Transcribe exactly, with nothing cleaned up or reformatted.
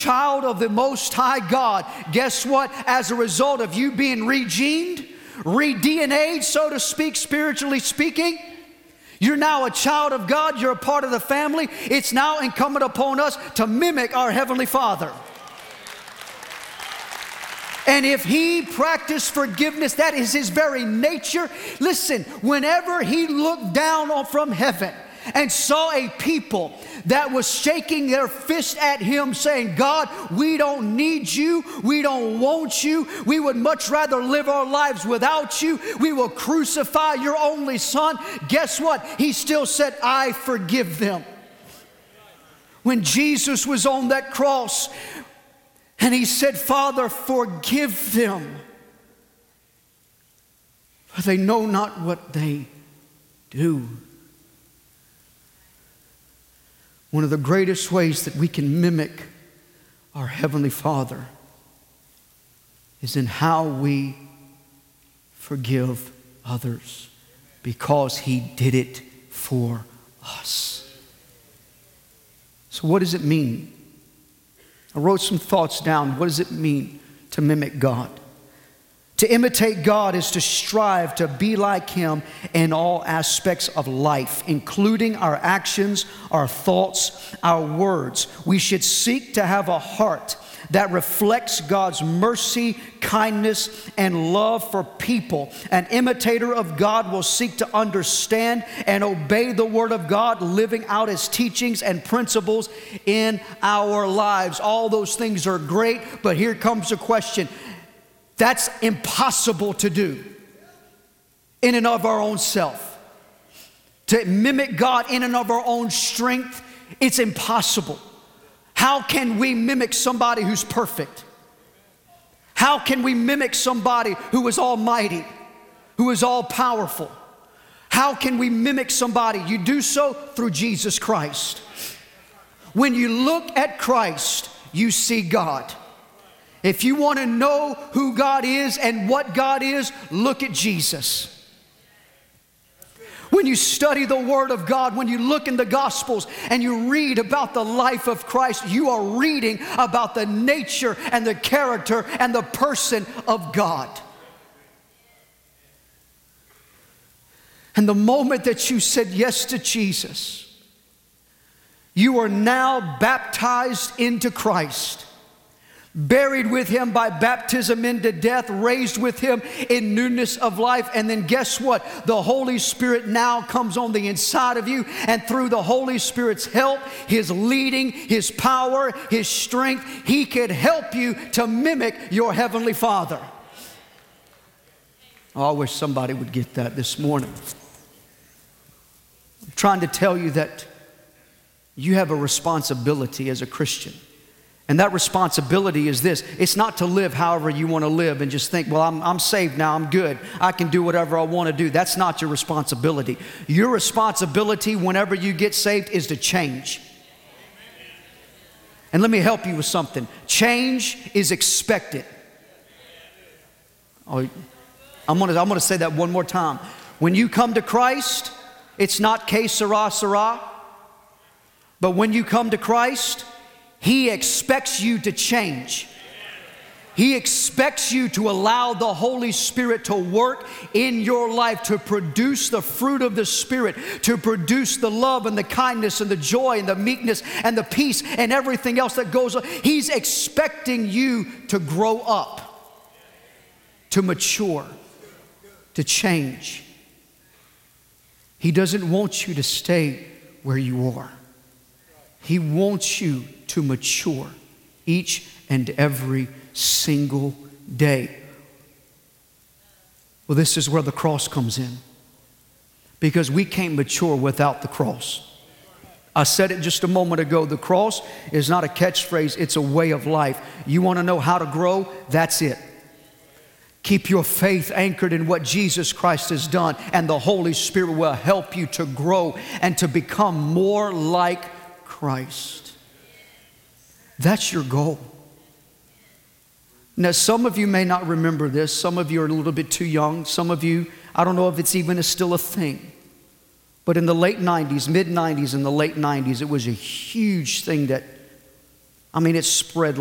child of the Most High God, guess what? As a result of you being regened, re-D N A'd, so to speak, spiritually speaking, you're now a child of God. You're a part of the family. It's now incumbent upon us to mimic our Heavenly Father. And if He practiced forgiveness, that is His very nature. Listen, whenever He looked down from heaven and saw a people that was shaking their fist at Him saying, God, we don't need you. We don't want you. We would much rather live our lives without you. We will crucify your only Son. Guess what? He still said, I forgive them. When Jesus was on that cross and He said, Father, forgive them, for they know not what they do. One of the greatest ways that we can mimic our Heavenly Father is in how we forgive others, because He did it for us. So what does it mean? I wrote some thoughts down. What does it mean to mimic God? To imitate God is to strive to be like Him in all aspects of life, including our actions, our thoughts, our words. We should seek to have a heart that reflects God's mercy, kindness, and love for people. An imitator of God will seek to understand and obey the Word of God, living out His teachings and principles in our lives. All those things are great, but here comes a question. That's impossible to do in and of our own self. To mimic God in and of our own strength, it's impossible. How can we mimic somebody who's perfect? How can we mimic somebody who is almighty, who is all powerful? How can we mimic somebody? You do so through Jesus Christ. When you look at Christ, you see God. If you want to know who God is and what God is, look at Jesus. When you study the Word of God, when you look in the Gospels and you read about the life of Christ, you are reading about the nature and the character and the person of God. And the moment that you said yes to Jesus, you are now baptized into Christ. Buried with Him by baptism into death, raised with Him in newness of life. And then guess what? The Holy Spirit now comes on the inside of you, and through the Holy Spirit's help, His leading, His power, His strength, He could help you to mimic your Heavenly Father. Oh, I wish somebody would get that this morning. I'm trying to tell you that you have a responsibility as a Christian. And that responsibility is this. It's not to live however you want to live and just think, well, I'm, I'm saved now, I'm good. I can do whatever I want to do. That's not your responsibility. Your responsibility whenever you get saved is to change. And let me help you with something. Change is expected. Oh, I'm going to I'm going to say that one more time. When you come to Christ, it's not que sera, sera. But when you come to Christ, He expects you to change. He expects you to allow the Holy Spirit to work in your life, to produce the fruit of the Spirit, to produce the love and the kindness and the joy and the meekness and the peace and everything else that goes on. He's expecting you to grow up, to mature, to change. He doesn't want you to stay where you are. He wants you to mature each and every single day. Well, this is where the cross comes in, because we can't mature without the cross. I said it just a moment ago. The cross is not a catchphrase, it's a way of life. You want to know how to grow? That's it. Keep your faith anchored in what Jesus Christ has done, and the Holy Spirit will help you to grow and to become more like Christ. That's your goal. Now, some of you may not remember this. Some of you are a little bit too young. Some of you, I don't know if it's even a, still a thing. But in the late nineties, mid nineties and the late nineties, it was a huge thing that I mean, it's spread